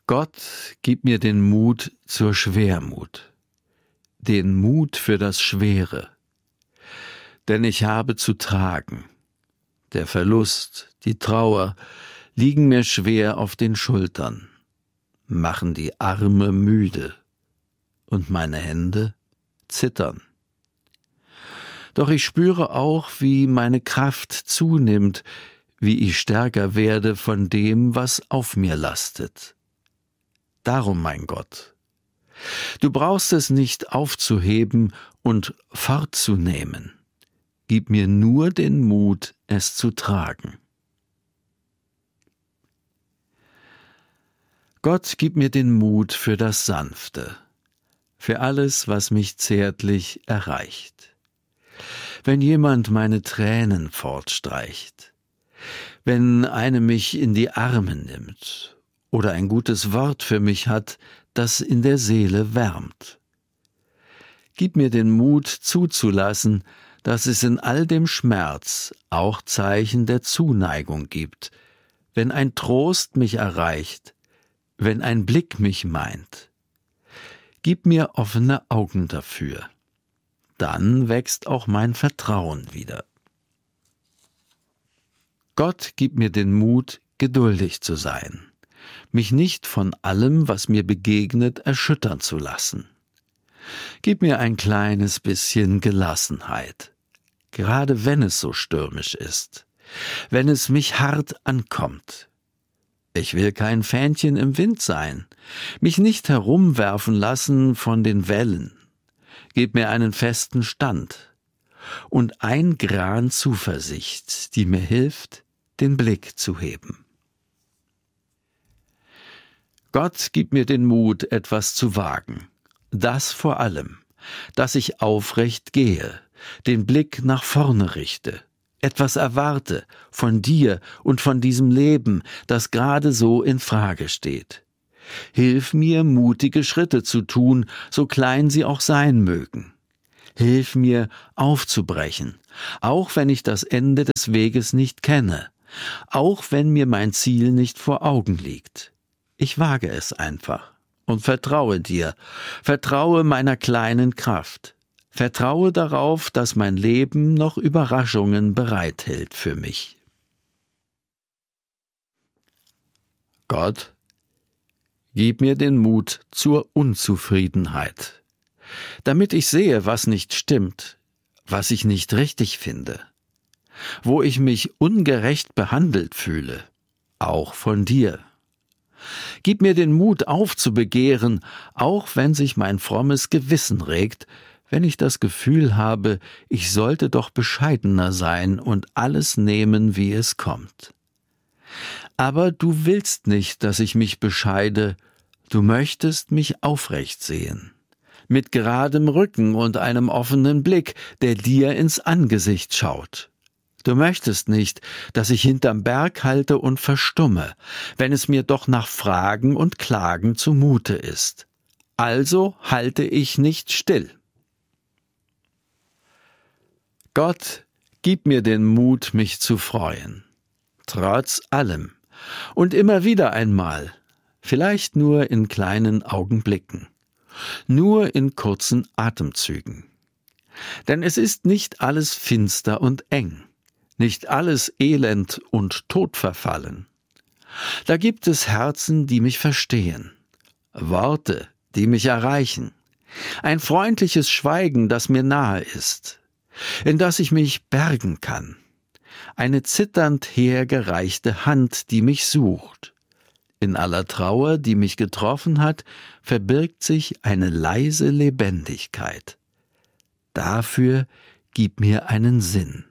Gott, gib mir den Mut zur Schwermut, den Mut für das Schwere. Denn ich habe zu tragen. Der Verlust, die Trauer liegen mir schwer auf den Schultern, machen die Arme müde und meine Hände zittern. Doch ich spüre auch, wie meine Kraft zunimmt, wie ich stärker werde von dem, was auf mir lastet. Darum, mein Gott, du brauchst es nicht aufzuheben und fortzunehmen. Gib mir nur den Mut, es zu tragen. Gott, gib mir den Mut für das Sanfte, für alles, was mich zärtlich erreicht. Wenn jemand meine Tränen fortstreicht, wenn eine mich in die Arme nimmt oder ein gutes Wort für mich hat, das in der Seele wärmt. Gib mir den Mut zuzulassen, dass es in all dem Schmerz auch Zeichen der Zuneigung gibt, wenn ein Trost mich erreicht, wenn ein Blick mich meint. Gib mir offene Augen dafür. Dann wächst auch mein Vertrauen wieder. Gott, gib mir den Mut, geduldig zu sein, mich nicht von allem, was mir begegnet, erschüttern zu lassen. Gib mir ein kleines bisschen Gelassenheit, gerade wenn es so stürmisch ist, wenn es mich hart ankommt. Ich will kein Fähnchen im Wind sein, mich nicht herumwerfen lassen von den Wellen. Gib mir einen festen Stand und ein Gran Zuversicht, die mir hilft, den Blick zu heben. Gott, gib mir den Mut, etwas zu wagen. Das vor allem, dass ich aufrecht gehe, den Blick nach vorne richte, etwas erwarte von dir und von diesem Leben, das gerade so in Frage steht. Hilf mir, mutige Schritte zu tun, so klein sie auch sein mögen. Hilf mir, aufzubrechen, auch wenn ich das Ende des Weges nicht kenne, auch wenn mir mein Ziel nicht vor Augen liegt. Ich wage es einfach und vertraue dir, vertraue meiner kleinen Kraft, vertraue darauf, dass mein Leben noch Überraschungen bereithält für mich. Gott, gib mir den Mut zur Unzufriedenheit, damit ich sehe, was nicht stimmt, was ich nicht richtig finde, wo ich mich ungerecht behandelt fühle, auch von dir. Gib mir den Mut aufzubegehren, auch wenn sich mein frommes Gewissen regt, wenn ich das Gefühl habe, ich sollte doch bescheidener sein und alles nehmen, wie es kommt. Aber du willst nicht, dass ich mich bescheide, du möchtest mich aufrecht sehen, mit geradem Rücken und einem offenen Blick, der dir ins Angesicht schaut. Du möchtest nicht, dass ich hinterm Berg halte und verstumme, wenn es mir doch nach Fragen und Klagen zumute ist. Also halte ich nicht still. Gott, gib mir den Mut, mich zu freuen, trotz allem und immer wieder einmal, vielleicht nur in kleinen Augenblicken, nur in kurzen Atemzügen. Denn es ist nicht alles finster und eng, nicht alles elend und todverfallen. Da gibt es Herzen, die mich verstehen, Worte, die mich erreichen, ein freundliches Schweigen, das mir nahe ist, in das ich mich bergen kann, eine zitternd hergereichte Hand, die mich sucht. In aller Trauer, die mich getroffen hat, verbirgt sich eine leise Lebendigkeit. Dafür gib mir einen Sinn.